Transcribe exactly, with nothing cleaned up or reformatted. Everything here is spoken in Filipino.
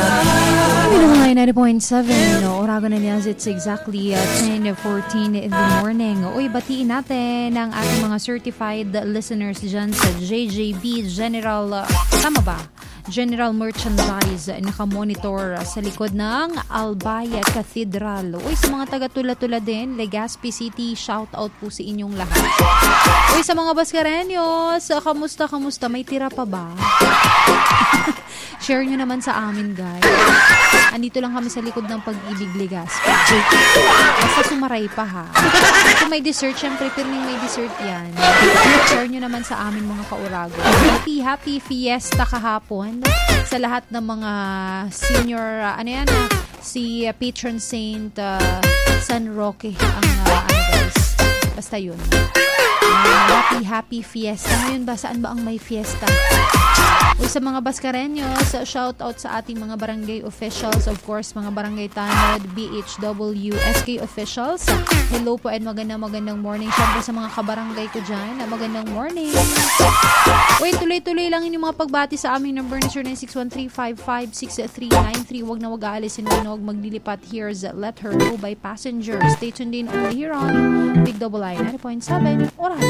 ninety point seven, no? Oragon na niya, it's exactly uh, ten fourteen in the morning. Uy, batiin natin ang ating mga certified listeners dyan sa J J B General, uh, tama ba? General Merchandise, nakamonitor sa likod ng Albay Cathedral. Uy, sa mga taga-tula-tula din, Legazpi City, shout out po sa inyong lahat. Uy, sa mga Bascareños, kamusta, kamusta? May tira pa ba? Share nyo naman sa amin, guys. Andito lang kami sa likod ng Pag-ibig Legazpi. Basta sumaray pa, ha? Kung may dessert, syempre, pirming may dessert yan. Share nyo naman sa amin, mga kaurago. Happy, happy fiesta kahapon sa lahat ng mga senior, uh, ano yan, uh, si uh, patron saint uh, San Roque ang uh, ano guys, basta yun. Uh, happy, happy fiesta. Ngayon ba, saan ba ang may fiesta? O sa mga Bascareños, shout out sa ating mga barangay officials, of course, mga barangay tanod, B H W, S K officials. Hello po and magandang magandang morning. Siyempre sa mga kabarangay ko dyan, magandang morning. Wait, tuloy-tuloy lang yung mga pagbati sa aming number ni Sir nine six one three five five six three nine three. Huwag na wag aalisin mo, huwag maglilipat. Here's Let Her Go by Passenger. Stay tuned in only here on Big Double I ninety point seven. Oras.